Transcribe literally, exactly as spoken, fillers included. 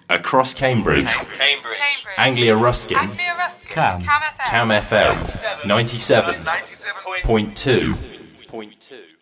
Across Cambridge, Cambridge. Anglia Ruskin, Anglia Ruskin. Cam. Cam F M. Cam F M, ninety-seven point two.